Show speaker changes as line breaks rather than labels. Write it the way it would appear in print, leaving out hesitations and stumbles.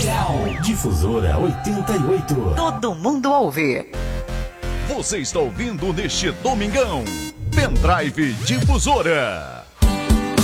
Difusora 88.
Todo mundo ouve.
Você está ouvindo neste domingão Pendrive Difusora.